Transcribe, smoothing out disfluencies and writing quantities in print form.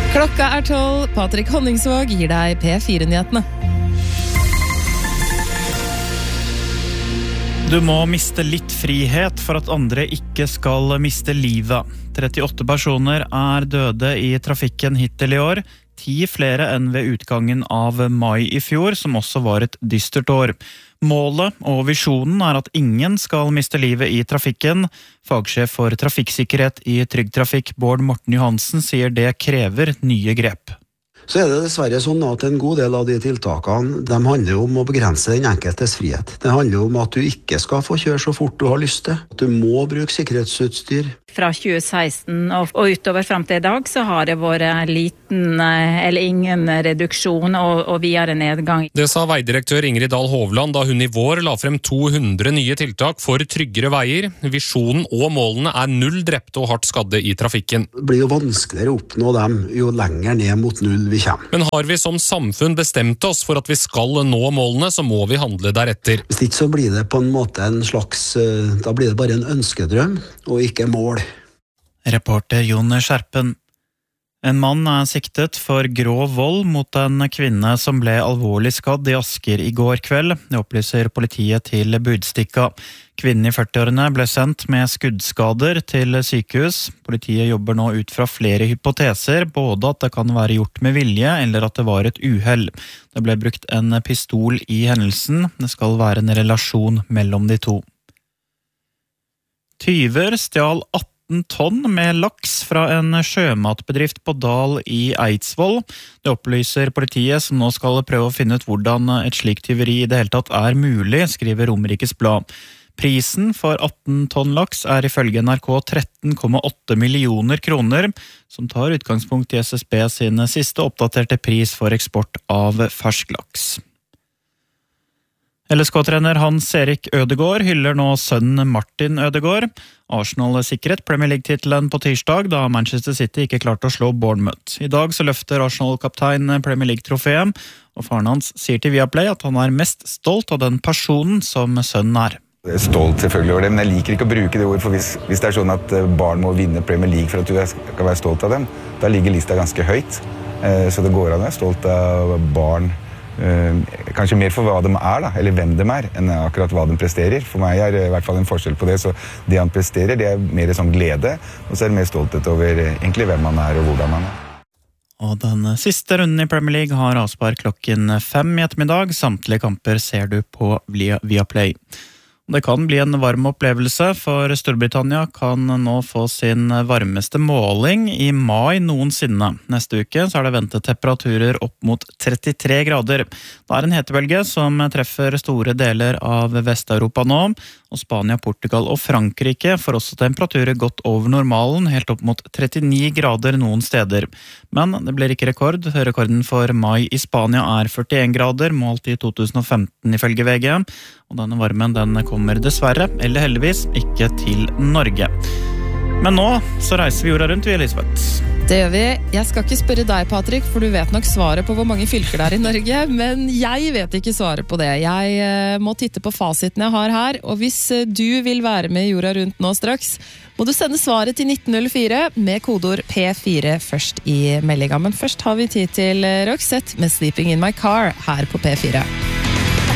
Klokka 12, Patrick Honningsvåg gir deg P4-nyhetene. Du må miste litt frihet for at andre ikke skal miste livet. 38 personer døde i trafikken hittil i år, 10 flere enn ved utgangen av mai i fjor, som også var et dystert år. Målet og visjonen at ingen skal miste livet i trafikken. Fagsjef for trafikksikkerhet i Trygg Trafikk, Bård Morten Johansen, sier det krever nye grep. Så det dessverre sånn at en god del av de tiltakene, de handler om å begrense den enkeltes frihet. Det handler om at du ikke skal få kjøre så fort du har lyst til. Du må bruke sikkerhetsutstyr. Fra 2016 og utover frem til i dag så har det vært liten eller ingen reduksjon og videre nedgang. Det sa veidirektør Ingrid Dahl Hovland da hun i vår la frem 200 nye tiltak for tryggere veier. Visjonen og målene 0 drepte og hardt skadde i trafikken. Det blir jo vanskeligere å oppnå dem jo lenger ned mot 0 vi kommer. Men har vi som samfunn bestemt oss for at vi skal nå målene, så må vi handle deretter. Hvis ikke så blir det på en måte en slags, da blir det bare en ønskedrøm og ikke mål. Reporter Jon Skjerpen. En mann siktet for grov vold mot en kvinne som ble alvorlig skadd i Asker i går kveld. Det opplyser politiet til Budstikka. Kvinnen i 40-årene ble sendt med skuddskader til sykehus. Politiet jobber nå ut fra flere hypoteser, både at det kan være gjort med vilje eller at det var et uhell. Det ble brukt en pistol i hendelsen. Det skal være en relasjon mellom de to. Tyver stjal 18 tonn med laks fra en sjømatbedrift på Dal i Eidsvoll. Det opplyser politiet, som nå skal prøve å finne ut hvordan et slikt tyveri i det hele tatt mulig, skriver Romerikes Blad. Prisen for 18 tonn laks ifølge NRK 13,8 millioner kroner, som tar utgangspunkt i SSB sin siste oppdaterte pris for eksport av fersk laks. LSK-trener Hans-Erik Ødegaard hyller nå sønnen Martin Ødegaard. Arsenal sikret Premier League-titelen på tirsdag, da Manchester City ikke klarte å slå Bournemouth. I dag så løfter Arsenal-kaptein Premier League-trofeen, og faren hans sier til Viaplay at han mest stolt av den personen som sønnen Jeg stolt selvfølgelig over det, men jeg liker ikke å bruke det ordet, for hvis det sånn at barn må vinne Premier League for at du skal være stolt av dem, da ligger lista ganske høyt. Så det går an å være stolt av barn, kanskje mer for hva de da, eller hvem de enn akkurat hva de presterer. For meg i hvert fall en forskjell på det, så det han presterer, det mer sånn glede, og så det mer stolthet over egentlig hvem man og hvordan man Og den siste runden i Premier League har avspark klokken 5 i ettermiddag. Samtlige kamper ser du på Viaplay. Det kan bli en varm opplevelse, for Storbritannia kan nå få sin varmeste måling i mai noensinne. Neste uke så det ventet temperaturer opp mot 33 grader. Det en hetebølge som treffer store deler av Vest-Europa nå, og Spania, Portugal og Frankrike får også temperaturer godt over normalen, helt opp mot 39 grader noen steder. Men det blir ikke rekord. Rekorden for mai i Spania 41 grader, målt i 2015 ifølge VG. Og denne varmen den kommer dessverre, eller heldigvis, ikke til Norge. Men nå så reiser vi jorda rundt, Elisabeth. Det gjør vi. Jeg skal ikke spørre deg, Patrick, for du vet nok svaret på hvor mange fylker det i Norge, men jeg vet ikke svaret på det. Jeg må titte på fasiten jeg har her, og hvis du vil være med i jorda rundt nå straks, må du sende svaret til 1904 med kodord P4 først i meldinga. Men først har vi tid til Roxette med Sleeping in my car her på P4.